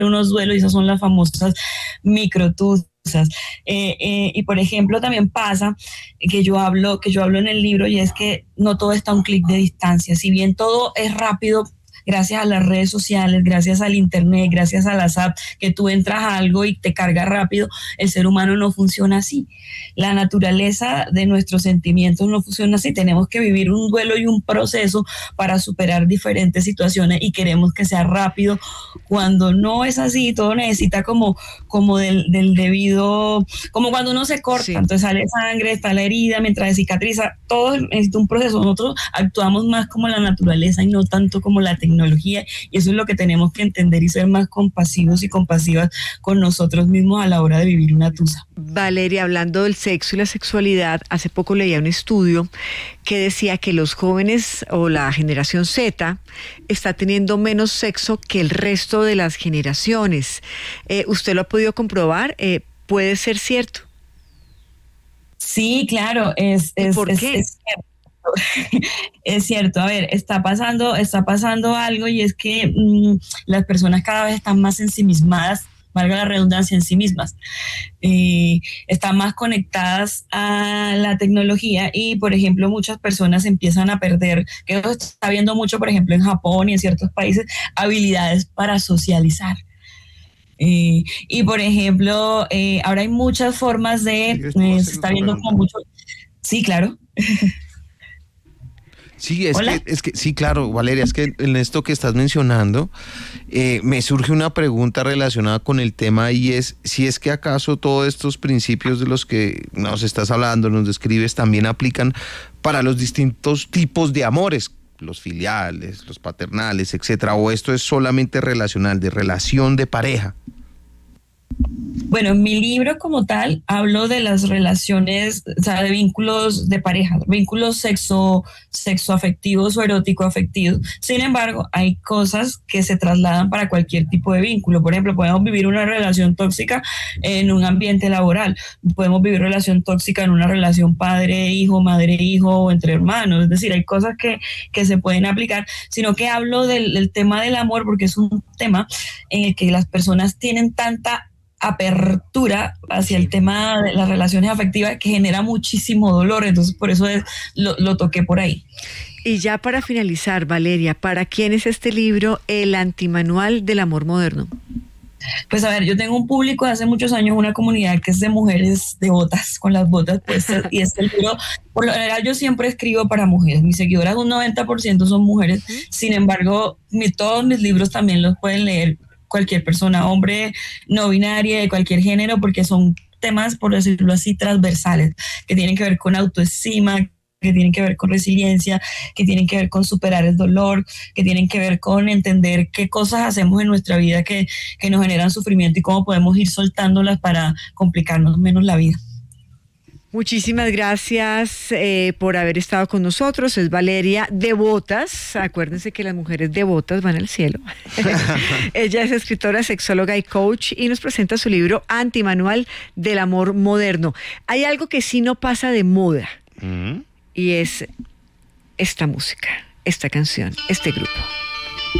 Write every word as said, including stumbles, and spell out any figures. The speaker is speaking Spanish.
unos duelos y esas son las famosas microtusas. Eh, eh, y por ejemplo también pasa que yo hablo que yo hablo en el libro y es que no todo está a un clic de distancia. Si bien todo es rápido gracias a las redes sociales, gracias al internet, gracias a las apps, que tú entras a algo y te carga rápido, el ser humano no funciona así. La naturaleza de nuestros sentimientos no funciona así. Tenemos que vivir un duelo y un proceso para superar diferentes situaciones y queremos que sea rápido cuando no es así. Todo necesita como, como del, del debido, como cuando uno se corta, sí. Entonces sale sangre, está la herida, mientras se cicatriza, todo necesita un proceso. Nosotros actuamos más como la naturaleza y no tanto como la tecnología. tecnología y eso es lo que tenemos que entender y ser más compasivos y compasivas con nosotros mismos a la hora de vivir una tusa. Valeria, hablando del sexo y la sexualidad, hace poco leía un estudio que decía que los jóvenes o la generación Z está teniendo menos sexo que el resto de las generaciones. Eh, ¿Usted lo ha podido comprobar? Eh, ¿Puede ser cierto? Sí, claro, es, es, ¿por es, qué? es cierto. Es cierto, a ver, está pasando, está pasando algo y es que mmm, las personas cada vez están más ensimismadas, valga la redundancia, en sí mismas, eh, están más conectadas a la tecnología y, por ejemplo, muchas personas empiezan a perder, que eso se está viendo mucho, por ejemplo, en Japón y en ciertos países, habilidades para socializar. Eh, y, por ejemplo, eh, ahora hay muchas formas de, eh, se está viendo como mucho, sí, claro. Sí, es que, es que, sí, claro, Valeria, es que en esto que estás mencionando, eh, me surge una pregunta relacionada con el tema y es si es que acaso todos estos principios de los que nos estás hablando, nos describes, también aplican para los distintos tipos de amores, los filiales, los paternales, etcétera, o esto es solamente relacional, de relación de pareja. Bueno, en mi libro como tal hablo de las relaciones, o sea, de vínculos de pareja, vínculos sexo, sexoafectivos o erótico-afectivos. Sin embargo, hay cosas que se trasladan para cualquier tipo de vínculo. Por ejemplo, podemos vivir una relación tóxica en un ambiente laboral, podemos vivir relación tóxica en una relación padre-hijo, madre-hijo o entre hermanos. Es decir, hay cosas que, que se pueden aplicar, sino que hablo del, del tema del amor porque es un tema en el que las personas tienen tanta apertura hacia el tema de las relaciones afectivas que genera muchísimo dolor, entonces por eso es, lo, lo toqué por ahí. Y ya para finalizar, Valeria, ¿para quién es este libro, El Antimanual del Amor Moderno? Pues a ver, yo tengo un público de hace muchos años, una comunidad que es de mujeres devotas, con las botas puestas, y este libro, por lo general yo siempre escribo para mujeres, mis seguidoras un noventa por ciento son mujeres, uh-huh. Sin embargo, mi, todos mis libros también los pueden leer cualquier persona, hombre, no binaria, de cualquier género, porque son temas, por decirlo así, transversales, que tienen que ver con autoestima, que tienen que ver con resiliencia, que tienen que ver con superar el dolor, que tienen que ver con entender qué cosas hacemos en nuestra vida que, que nos generan sufrimiento y cómo podemos ir soltándolas para complicarnos menos la vida. Muchísimas gracias eh, por haber estado con nosotros. Es Valeria Devotas. Acuérdense que las mujeres devotas van al cielo. Ella es escritora, sexóloga y coach y nos presenta su libro Antimanual del Amor Moderno. Hay algo que sí no pasa de moda mm. y es esta música, esta canción, este grupo.